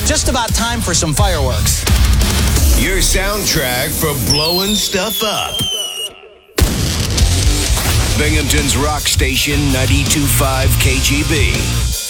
just about time for some fireworks. Your soundtrack for blowing stuff up. Binghamton's Rock Station 92.5 KGB.